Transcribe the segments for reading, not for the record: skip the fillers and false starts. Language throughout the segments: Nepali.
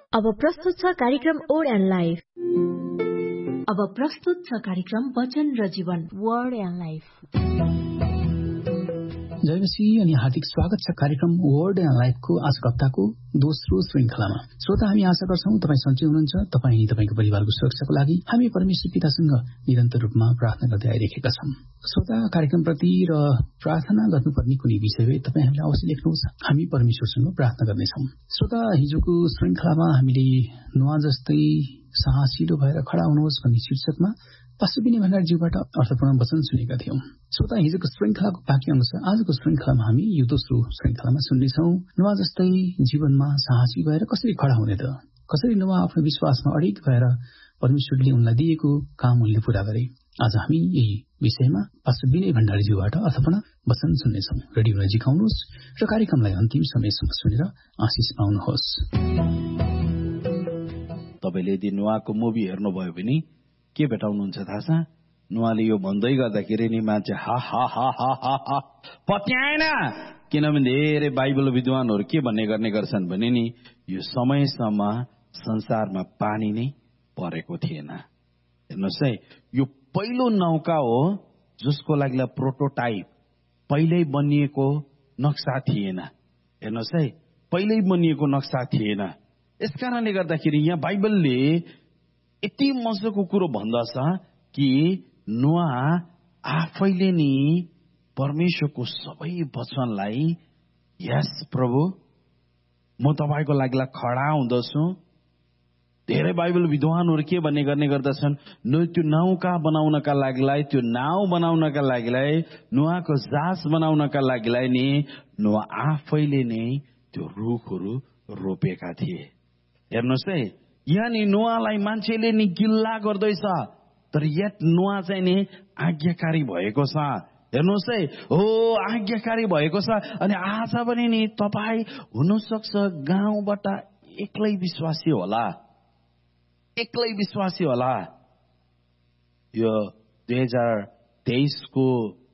अब प्रस्तुत छ कार्यक्रम वर्ड एन्ड लाइफ। अब प्रस्तुत छ कार्यक्रम वचन र जीवन, वर्ड एन्ड लाइफ। जय मसीह अनि हार्दिक स्वागत छ कार्यक्रम वर्ड एन्ड लाइफको आजको हप्ताको दोस्रो श्रृंखलामा। श्रोता, हामी आशा गर्छौं तपाईँ सन्चै हुनुहुन्छ। तपाईँ तपाईको परिवारको सुरक्षाको लागि हामी परमेश्वर पितासँग निरन्तर रूपमा प्रार्थना गर्दै आइरहेका छौं। श्रोता, कार्यक्रमप्रति र प्रार्थना गर्नुपर्ने कुनै विषय भए तपाईँ हामीलाई अवश्य लेख्नुहोस्, हामी परमेश्वरसँग प्रार्थना गर्नेछौं। श्रोता, हिजोको श्रृंखलामा हामीले नोआ जस्तै साहसिलो भएर खडा हुनुहोस् भन्ने शीर्षकमा पास्टर विनय भण्डारीज्यूबाट अर्थपूर्ण वचन सुनेका थियौं। श्रोता, हिजोको श्रृंखलाको बाँकी अंश आजको श्रृंखलामा हामी यो दोस्रो श्रृंखलामा सुन्नेछौं। नोआ जस्तै जीवनमा साहसी भएर कसरी खडा हुने त, कसरी नोआ आफ्नो विश्वासमा अडिग भएर परमेश्वरले उनलाई दिएको काम उनले पूरा गरे। आज हामी यही विषयमा पास्टर विनय भण्डारीज्यूबाट अर्थपूर्ण वचन सुन्नेछौं। रेडियोलाई झिकाउनुहोस् र कार्यक्रमलाई अन्तिम समयसम्म सुनेर आशिष पाउनुहोस्। तपाईले यदि नोआको मुभी हेर्नुभयो भने के भेटाउनुहुन्छ थाहा छ? नोआले यो भन्दै गर्दाखेरि नि मान्छे हा हा हा हा हा हा पत्याएन। किनभने धेरै बाइबल विद्वानहरू के भन्ने गर्ने गर्छन् भने नि यो समयसम्म संसारमा पानी नै परेको थिएन। हेर्नुहोस् है, यो पहिलो नौका हो जसको लागि प्रोटोटाइप, पहिल्यै बनिएको नक्सा थिएन। हेर्नुहोस् है, पहिल्यै बनिएको नक्सा थिएन। यसकारणले गर्दाखेरि यहाँ बाइबलले यति मजाको कुरो भन्दछ कि नोआ आफैले नि परमेश्वरको सबै वचनलाई यस प्रभु म तपाईको लागि खडा हुँदछु। धेरै बाइबल विद्वानहरू के भन्ने गर्ने गर्दछन्, त्यो नौका बनाउनका लागि, त्यो नाउ बनाउनका लागि, नोआको जहाज बनाउनका लागि नि नोआ आफैले नै त्यो रुखहरू रोपेका थिए। हेर्नुहोस् है, यहाँ नि नोआलाई मान्छेले नि गिल्ला गर्दैछ, तर यत नोआ चाहिँ नि आज्ञाकारी भएको छ। हेर्नुहोस् है, हो आज्ञाकारी भएको छ। अनि आज पनि नि तपाईँ हुनसक्छ गाउँबाट एक्लै विश्वासी होला, एक्लै विश्वासी होला। यो 2023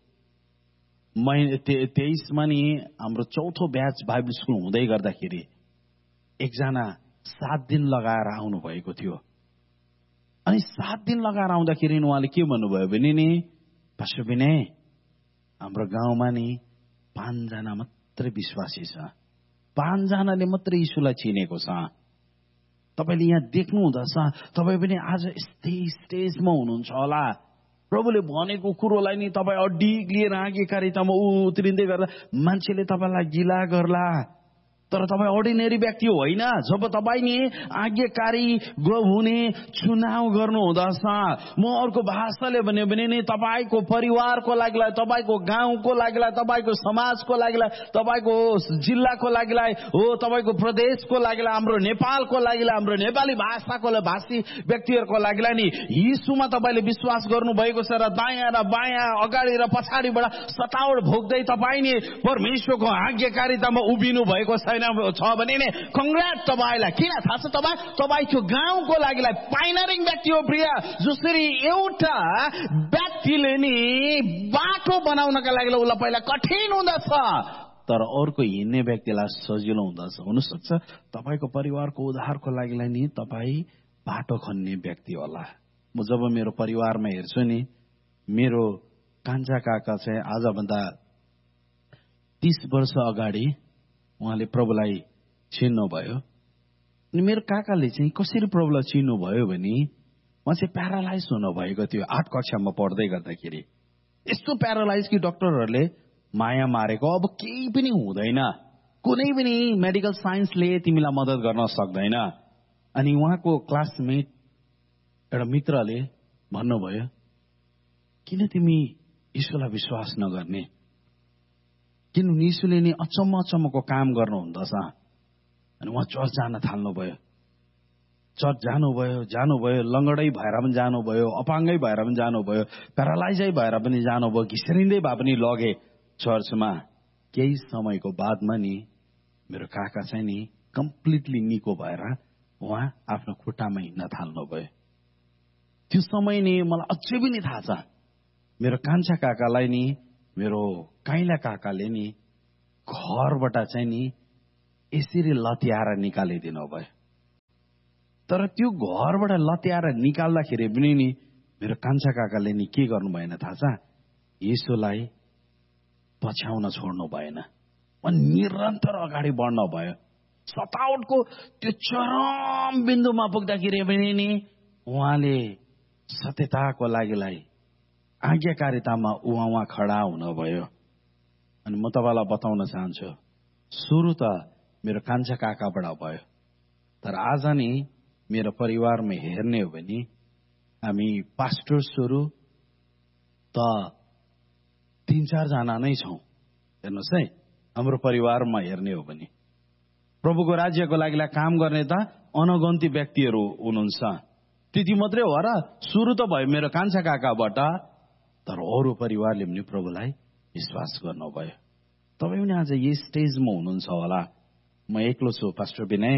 मा नि हाम्रो चौथो ब्याच बाइबल स्कुल हुँदै गर्दाखेरि एकजना 7 दिन लगाएर आउनु भएको थियो। अनि 7 दिन लगाएर आउँदाखेरि उहाँले के भन्नुभयो भने नि, पास्टर विनय, हाम्रो गाउँमा नि 5 जना मात्रै विश्वासी छ, 5 जनाले मात्रै यीशुलाई चिनेको छ। तपाईले यहाँ देख्नु हुँदछ, तपाई पनि आज यस्तै स्टेजमा हुनुहुन्छ होला। प्रभुले भनेको कुरोलाई नि तपाई अडिग लिएर आज्ञाकारितामा उत्रिँदै गर्दा मान्छेले तपाईलाई गिला गर्ला, तर तपाईँ अर्डिनेरी व्यक्ति होइन। जब तपाईँ नि आज्ञाकारी हुने चुनाव गर्नु हुँदछ, म अर्को भाषाले भन्यो भने नि तपाईँको परिवारको लागि, तपाईँको गाउँको लागि, तपाईँको समाजको लागि, तपाईँको जिल्लाको लागि, हो तपाईँको प्रदेशको लागि, हाम्रो नेपालको लागि, हाम्रो नेपाली भाषाको भाषी व्यक्तिहरूको लागि नि यीशुमा तपाईँले विश्वास गर्नु भएको छ र दायाँ र बायाँ, अगाडि र पछाडिबाट सतावट भोग्दै तपाईँ नि परमेश्वरको आज्ञाकारितामा उभिनु भएको छ भने नि कंग्रेट तपाईलाई। किन थाहा छ? तपाईँ त्यो गाउँको लागि पाइनरिङ व्यक्ति हो प्रिय। जसरी एउटा व्यक्तिले नि बाटो बनाउनका लागि उसलाई पहिला कठिन हुँदछ, तर अर्को हिँड्ने व्यक्तिलाई सजिलो हुँदछ। हुनसक्छ तपाईँको परिवारको उद्धारको लागि नि तपाईँ बाटो खन्ने व्यक्ति होला। म जब मेरो परिवारमा हेर्छु नि, मेरो कान्छा काका चाहिँ आजभन्दा 30 वर्ष अगाडि उहाँले प्रभुलाई चिन्नुभयो। अनि मेरो काकाले चाहिँ कसरी प्रभुलाई चिन्नुभयो भने उहाँ चाहिँ प्यारालाइज हुनुभएको थियो 8 कक्षामा पढ्दै गर्दाखेरि। यस्तो प्यारालाइज कि डाक्टरहरूले माया मारेको, अब केही पनि हुँदैन, कुनै पनि मेडिकल साइन्सले तिमीलाई मद्दत गर्न सक्दैन। अनि उहाँको क्लासमेट एउटा मित्रले भन्नुभयो, किन तिमी यीशुलाई विश्वास नगर्ने? किनभने यीशुले नि अचम्मको काम गर्नुहुँदछ। अनि उहाँ चर्च जान थाल्नुभयो। चर्च जानुभयो, लङ्गडै भएर पनि जानुभयो, अपाङ्गै भएर पनि जानुभयो, प्यारालाइजै भएर पनि जानुभयो, घिस्रिँदै भए पनि लगे चर्चमा। केही समयको बादमा नि मेरो काका चाहिँ नि कम्प्लिटली निको भएर उहाँ आफ्नो खुट्टामा हिँड्न थाल्नुभयो। त्यो समय नि मलाई अझै पनि थाहा छ, मेरो कान्छा काकालाई नि मेरो काइला काकाले नि घरबाट चाहिँ नि यसरी लत्याएर निकालिदिनु भयो। तर त्यो घरबाट लत्याएर निकाल्दाखेरि पनि नि मेरो कान्छा काकाले नि के गर्नु भएन थाहा छ? यीशुलाई पछ्याउन छोड्नु भएन, निरन्तर अगाडि बढ्न भयो। सतावटको त्यो चरम बिन्दुमा पुग्दाखेरि पनि नि उहाँले सत्यताको लागिलाई आज्ञाकारितामा उहाँ खडा हुनुभयो। अनि म तपाईँलाई बताउन चाहन्छु, सुरु त मेरो कान्छा काकाबाट भयो, तर आज नि मेरो परिवारमा हेर्ने हो भने हामी पास्टर्सहरू त 3-4 जना नै छौँ। हेर्नुहोस् है, हाम्रो परिवारमा हेर्ने हो भने प्रभुको राज्यको लागि काम गर्ने त अनगन्ती व्यक्तिहरू हुनुहुन्छ। त्यति मात्रै हो र? सुरु त भयो मेरो कान्छा काकाबाट, तर अरू परिवारले पनि प्रभुलाई विश्वास गर्नुभयो। तपाईँ पनि आज यही स्टेजमा हुनुहुन्छ होला। म एक्लो छु पास्टर विनय,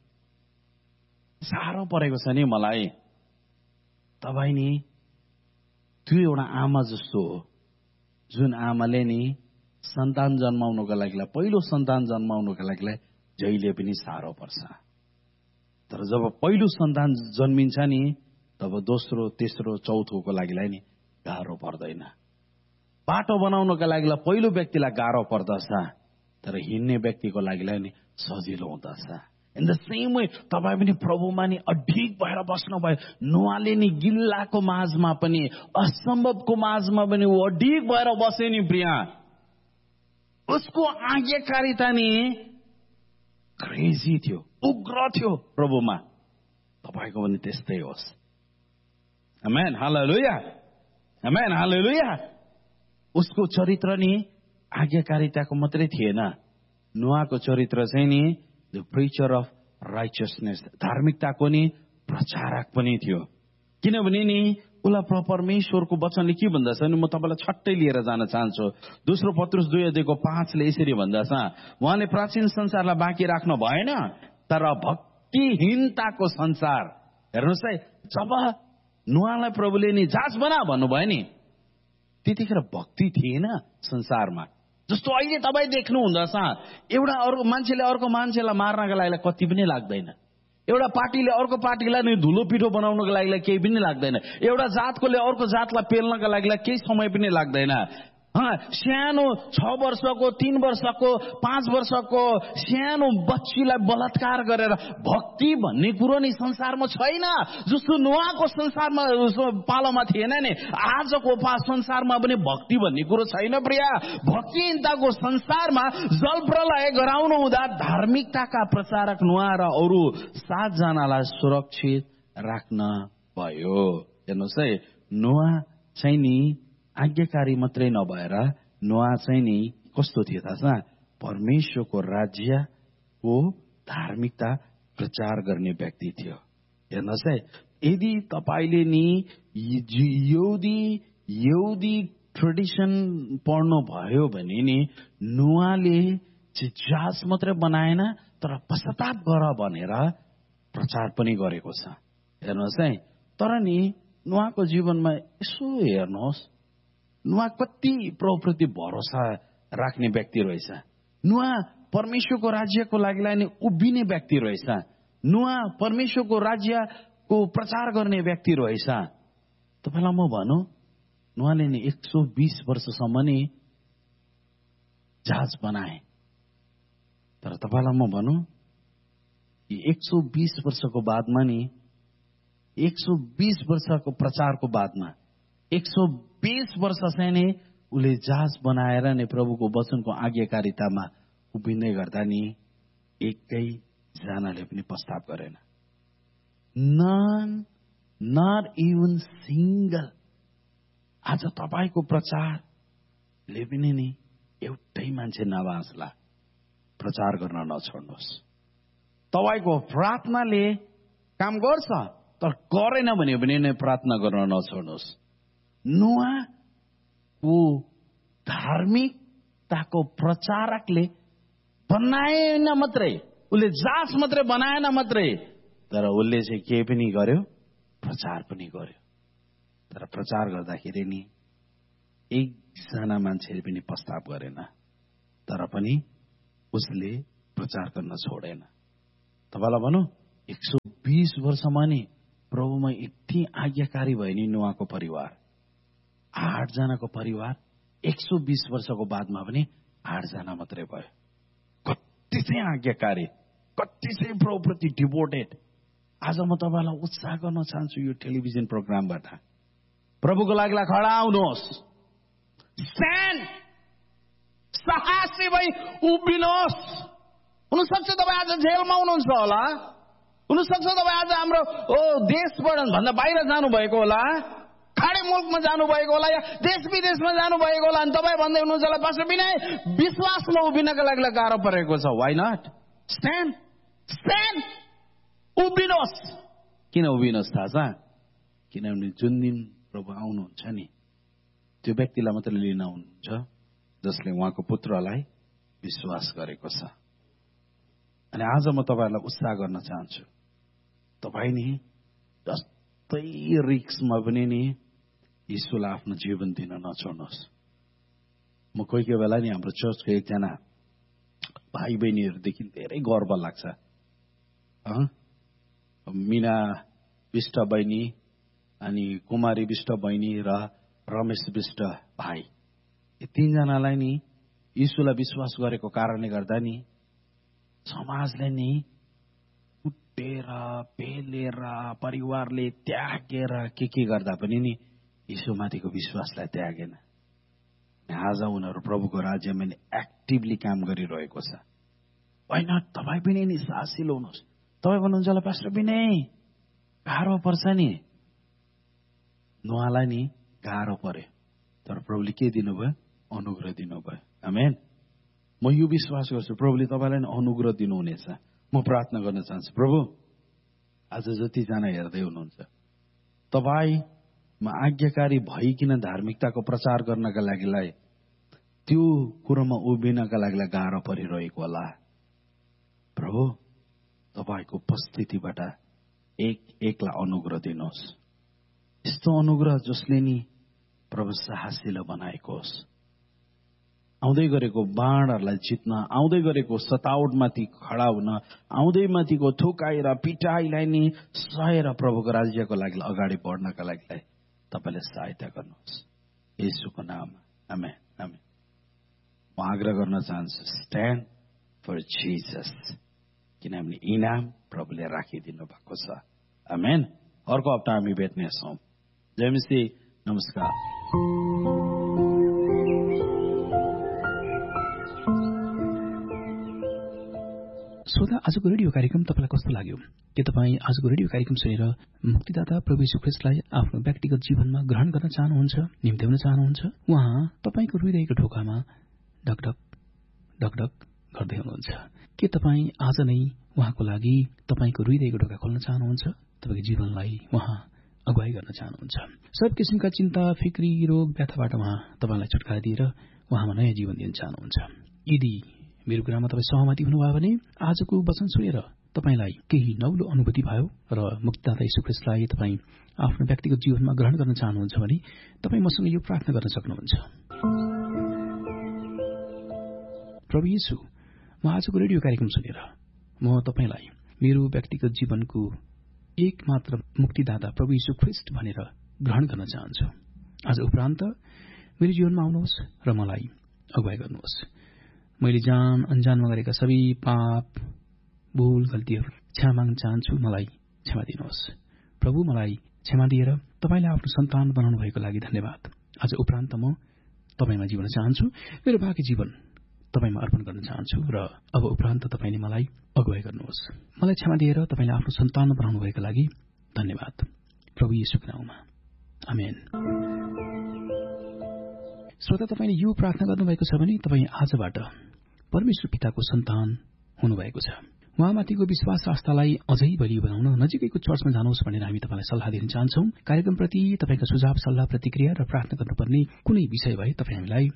साह्रो परेको छ नि मलाई। तपाईँ नि त्यो एउटा आमा जस्तो हो, जुन आमाले नि सन्तान जन्माउनुको लागि, पहिलो सन्तान जन्माउनुको लागि जहिले पनि साह्रो पर्छ। तर जब पहिलो सन्तान जन्मिन्छ नि, तब दोस्रो, तेस्रो, चौथोको लागि नि गाह्रो पर्दैन। बाटो बनाउनुको लागि पहिलो व्यक्तिलाई गाह्रो पर्दछ, तर हिँड्ने व्यक्तिको लागि नि सजिलो हुँदछ। इन द सेम वे तपाईँ पनि प्रभुमा नि अडिग भएर बस्नुभयो। नुहाले नि गिल्लाको माझमा पनि, असम्भवको माझमा पनि ऊ अडिग भएर बसे नि प्रिया। उसको आज्ञाकारिता नि क्रेजी थियो, उग्र थियो प्रभुमा। तपाईँको पनि त्यस्तै होस्। आमेन, हालेलुया, आमेन, हालेलुया। उसको चरित्र नि आज्ञाकारिताको मात्रै थिएन, नुहाको चरित्र चाहिँ नि द प्रिचर अफ राइचियसनेस, धार्मिकताको नि प्रचारक पनि थियो। किनभने नि उसलाई परमेश्वरको वचनले के भन्दछ नि, म तपाईँलाई छट्टै लिएर जान चाहन्छु। दोस्रो पत्रुस 2:5 यसरी भन्दछ, उहाँले प्राचीन संसारलाई बाँकी राख्नु भएन, तर भक्तिहीनताको संसार। हेर्नुहोस् है, जब नुहालाई प्रभुले नि जाँच बना भन्नुभयो नि, त्यतिखेर भक्ति थिएन संसारमा। जस्तो अहिले तपाईँ देख्नु हुँदछ, एउटा अर्को मान्छेले अर्को मान्छेलाई मार्नका लागि कति पनि लाग्दैन, एउटा पार्टीले अर्को पार्टीलाई नि धुलो पिठो बनाउनको लागि केही पनि लाग्दैन, एउटा जातकोले अर्को जातलाई पेल्नका लागि केही समय पनि लाग्दैन। सानो 6 वर्षको, 3 वर्षको, 5 वर्षको सानो बच्चीलाई बलात्कार गरेर भक्ति भन्ने कुरो नि संसारमा छैन। जस्तो नुहाको संसारमा पालोमा थिएन नि, आजको संसारमा पनि भक्ति भन्ने कुरो छैन प्रिया। भक्तिहीनताको संसारमा जल प्रलय गराउनु हुँदा धार्मिकताका प्रचारक नुहा र अरू 7 जनालाई सुरक्षित राख्न भयो। हेर्नुहोस् है, नुहा चाहिँ नि आज्ञाकारी मात्रै नभएर नुहा चाहिँ नि कस्तो थियो थाहा छ? परमेश्वरको राज्यको धार्मिकता प्रचार गर्ने व्यक्ति थियो। हेर्नुहोस् है, यदि तपाईँले नि यहुदी ट्रेडिसन पढ्नु भयो भने नि नुहाले जहाज मात्रै बनाएन, तर पश्चाताप गर भनेर प्रचार पनि गरेको छ। हेर्नुहोस् है, तर नि नुहाको जीवनमा यसो हेर्नुहोस्, नुहा कति प्रभुप्रति भरोसा राख्ने व्यक्ति रहेछ। नुहा परमेश्वरको राज्यको लागि नि उभिने व्यक्ति रहेछ। नुहा परमेश्वरको राज्यको प्रचार गर्ने व्यक्ति रहेछ। तपाईँलाई म भनौँ, नुहाले नि 120 वर्षसम्म नि जहाज बनाए। तर तपाईँलाई म भनौँ, 120 वर्षको बादमा नि 120 वर्षको प्रचारको बादमा 120 वर्ष चाहिँ नि उसले जहाज बनाएर नै प्रभुको वचनको आज्ञाकारितामा उभिँदै गर्दा नि एकै जनाले पनि प्रस्ताव गरेन। Not even single. आज तपाईँको प्रचारले पनि नि एउटै मान्छे नबाँच्ला, प्रचार गर्न नछोड्नुहोस्। तपाईँको प्रार्थनाले काम गर्छ, तर गरेन भने पनि नै प्रार्थना गर्न नछोड्नुहोस्। नुहाको धार्मिकताको प्रचारकले बनाएन मात्रै, उसले जाँच मात्रै बनाएन मात्रै, तर उसले चाहिँ के पनि गर्यो, प्रचार पनि गर्यो। तर प्रचार गर्दाखेरि नि एकजना मान्छेले पनि प्रस्ताव गरेन, तर पनि उसले प्रचार गर्न छोडेन। तपाईँलाई भनौँ, 120 वर्षमा नि प्रभुमा यति आज्ञाकारी भयो नि नोआको परिवार। 8 जनाको परिवार 120 वर्षको बादमा पनि 8 जना मात्रै भयो। कति चाहिँ आज्ञाकारी, कति चाहिँ प्रभुप्रति डिभोटेड। आज म तपाईँलाई उत्साह गर्न चाहन्छु यो टेलिभिजन प्रोग्रामबाट, प्रभुको लागि खडा आउनुहोस्, स्ट्यान्ड, साहसी भई उभिनुहोस्। हुनसक्छ तपाईँ आज जेलमा हुनुहुन्छ होला, हुनसक्छ तपाईँ आज हाम्रो देशबाट भन्दा बाहिर जानुभएको होला, खाडी मुल्कमा जानुभएको होला, या देश विदेशमा जानुभएको होला। अनि तपाईँ भन्दै हुनुहुन्छ होला पास्टर विनय विश्वासमा उभिनका लागि गाह्रो परेको छ। Why not stand, stand, उभिनुहोस्। किन उभिनुहोस् थाहा छ? किनभने जुन दिन प्रभु आउनुहुन्छ नि त्यो व्यक्तिलाई मात्र लिन आउनुहुन्छ जसले उहाँको पुत्रलाई विश्वास गरेको छ। अनि आज म तपाईँहरूलाई उत्साह गर्न चाहन्छु, तपाईँ नि जस्तै रिक्समा पनि नि यीशुलाई आफ्नो जीवन दिन नछोड्नुहोस्। म कोही कोही बेला नि हाम्रो चर्चको एकजना भाइ बहिनीहरूदेखि धेरै गर्व लाग्छ। मीना विष्ट बहिनी, अनि कुमारी विष्ट बहिनी र रमेश विष्ट भाइ, यी 3 जनालाई नि यीशुलाई विश्वास गरेको कारणले गर्दा नि समाजले नि कुटेर पेलेर परिवारले त्यागेर के गर्दा पनि नि यीशुमाथिको विश्वासलाई त्यागेन। आज उनीहरू प्रभुको राज्यमा नि एक्टिभली काम गरिरहेको छ। होइन तपाईँ पनि नि साहसिलो हुनुहोस्। तपाईँ भन्नुहुन्छ होला पास्टर पनि गाह्रो पर्छ नि, नोआलाई नि गाह्रो पर्यो, तर प्रभुले के दिनुभयो? अनुग्रह दिनुभयो। आमेन। म यो विश्वास गर्छु प्रभुले तपाईँलाई नि अनुग्रह दिनुहुनेछ। म प्रार्थना गर्न चाहन्छु, प्रभु आज जतिजना हेर्दै हुनुहुन्छ तपाईँमा आज्ञाकारी भइकन धार्मिकताको प्रचार गर्नका लागि त्यो कुरोमा उभिनका लागि गाह्रो परिरहेको होला। प्रभु तपाईँको उपस्थितिबाट एकलाई अनुग्रह दिनुहोस्, यस्तो अनुग्रह जसले नि प्रभु साहसीले बनाएको होस्। आउँदै गरेको बाणहरूलाई जित्न, आउँदै गरेको सतावटमाथि खडा हुन, आउँदै माथिको थुकाइ र पिटाइलाई नि सहेर प्रभुको राज्यको लागि अगाडि बढ्नका लागि तपाईँले सहायता गर्नुहोस् येशूको नाममा। आमेन, आमेन। म आग्रह गर्न चाहन्छु, स्ट्यान्ड फर जिसस, किनभने इनाम प्रभुले राखिदिनु भएको छ। आमेन। अर्को हप्ता हामी भेट्नेछौँ। जय मसीह। नमस्कार। श्रोता, आजको रेडियो कार्यक्रम तपाईँलाई कस्तो लाग्यो? के तपाईँ आजको रेडियो कार्यक्रम सुनेर मुक्तिदाता प्रभु यीशु ख्रीष्टलाई आफ्नो व्यक्तिगत जीवनमा ग्रहण गर्न चाहनुहुन्छ, निम्त्याउन चाहनुहुन्छ? उहाँ तपाईँको हृदयको ढोकामा ढकढक ढकढक गर्दै हुनुहुन्छ। के तपाईँ आज नै उहाँको लागि तपाईँको हृदयको ढोका खोल्न चाहनुहुन्छ? तपाईँको जीवनलाई उहाँ अगुवाई गर्न चाहनुहुन्छ? सब किसिमका चिन्ता, फिक्री, रोग, व्यथाबाट उहाँ तपाईँलाई छुटकारा दिएर उहाँमा नयाँ जीवन दिन चाहनुहुन्छ। यदि मेरो कुरामा तपाईँ सहमति हुनुभयो भने आजको वचन सुनेर तपाईँलाई केही नौलो अनुभूति भयो र मुक्तिदाता यीशु ख्रीष्टलाई तपाईँ आफ्नो व्यक्तिगत जीवनमा ग्रहण गर्न चाहनुहुन्छ भने तपाईँ मसँग यो प्रार्थना गर्न सक्नुहुन्छ। प्रभु यीशु, म आजको रेडियो कार्यक्रम सुनेर म तपाईँलाई मेरो व्यक्तिगत जीवनको एकमात्र मुक्तिदाता प्रभु यीशु ख्रीष्ट भनेर ग्रहण गर्न चाहन्छु। आज उपरान्त मेरो जीवनमा आउनुहोस् र मलाई अगुवाई गर्नुहोस्। मैले जान अनजानमा गरेका सबै पाप, भूल, गल्तीहरू क्षमा माग्न चाहन्छु। मलाई क्षमा दिनुहोस्। प्रभु, मलाई क्षमा दिएर तपाईँले आफ्नो सन्तान बनाउनु भएको लागि धन्यवाद। आज उपरान्त म तपाईँमा जिउन चाहन्छु। मेरो बाँकी जीवन तपाईँमा अर्पण गर्न चाहन्छु र अब उपरान्त तपाईँले मलाई अगुवाई गर्नुहोस्। मलाई क्षमा दिएर तपाईँले आफ्नो सन्तान बनाउनु भएको लागि धन्यवाद। प्रभु येशूको नाममा आमेन। श्रोता, तपाईँले यो प्रार्थना गर्नुभएको छ भने तपाईँ आजबाट परमेश्वर पिताको सन्तान हुनुभएको छ। उहाँमाथिको विश्वास आस्थालाई अझै बलियो बनाउन नजिकैको चर्चमा जानुहोस् भनेर हामी तपाईँलाई सल्लाह दिन चाहन्छौँ। कार्यक्रमप्रति तपाईँका सुझाव, सल्लाह, प्रतिक्रिया र प्रार्थना गर्नुपर्ने कुनै विषय भए तपाईँ हामीलाई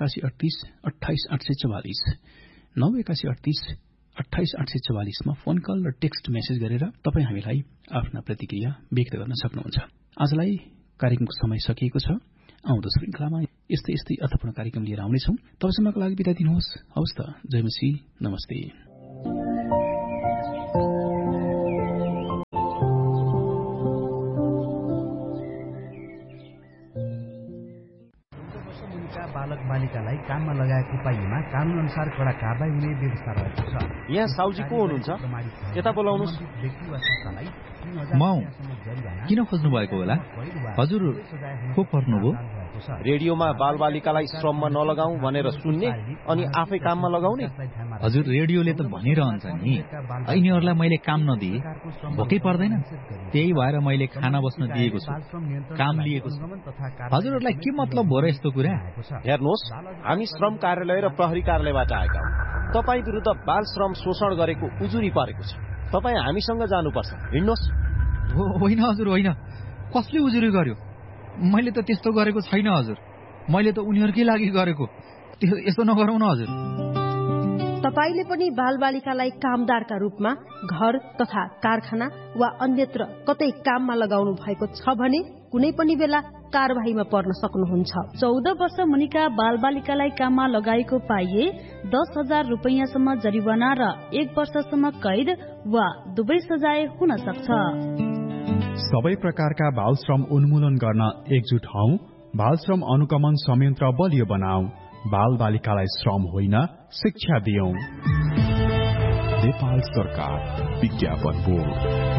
9138 28 844 मा फोन कल र टेक्स्ट मेसेज गरेर तपाईँ हामीलाई आफ्ना प्रतिक्रिया व्यक्त गर्न सक्नुहुन्छ। आजलाई कार्यक्रमको समय सकिएको छ। आउँदो श्रृंखलामा यस्तै अर्थपूर्ण कार्यक्रम लिएर आउनेछौँ। तबसम्मको लागि बिदा दिनुहोस्। हवस् त। जय मसीह। नमस्ते। काममा लगाएको पाइएमा कानून अनुसार कडा कारबाही हुने व्यवस्था रहेको छ। यहाँ साउजी को हुनुहुन्छ? यता बोलाउनुस्। म किन खोज्नु भएको होला? हजुर को पर्नुभयो? रेडियोमा बालबालिकालाई श्रममा नलगाऊ भनेर सुन्ने अनि आफै काममा लगाउने। हजुर रेडियोले त भनिरहन्छ नि यिनीहरूलाई मैले काम नदिए भोकै पर्दैन, त्यही भएर मैले खाना बस्न दिएको छु, काम लिएको छु। हजुरहरूलाई के मतलब भयो र यस्तो कुरा? हेर्नुहोस्, हामी श्रम कार्यालय र प्रहरी कार्यालयबाट आएका हौँ। तपाईँ विरुद्ध बाल श्रम शोषण गरेको उजुरी परेको छ। तपाईँ हामीसँग जानुपर्छ। हिँड्नुहोस्। होइन हजुर होइन, कसले उजुरी गर्यो? मैले त त्यस्तो गरेको छैन हजुर, मैले त उनीहरूकै लागि गरेको। यसो नगरौँ न हजुर। तपाईले पनि बालबालिकालाई कामदारका रूपमा घर तथा कारखाना वा अन्यत्र कतै काममा लगाउनु भएको छ भने कुनै पनि बेला कारबाहीमा पर्न सक्नुहुन्छ। 14 वर्ष मुनिका बालबालिकालाई काममा लगाएको पाइए 10,000 रुपैयाँसम्म जरिवाना र 1 वर्षसम्म कैद वा दुवै सजाय हुन सक्छ। सबै प्रकारका बाल श्रम उन्मूलन गर्न एकजुट हौ। बाल श्रम अनुगमन संयन्त्र बलियो बनाऊ। बाल बालिकालाई श्रम होइन शिक्षा दियौं। नेपाल सरकार विज्ञापन बोर्ड।